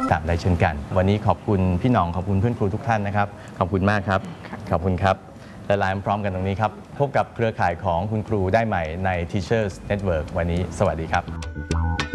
ตามได้เช่นกันวันนี้ขอบคุณพี่หน่องขอบคุณเพื่อนครูทุกท่านนะครับขอบคุณมากครับขอบคุณครับและไลน์พร้อมกันตรงนี้ครับพบกับเครือข่ายของคุณครูได้ใหม่ใน Teachers Network วันนี้สวัสดีครับ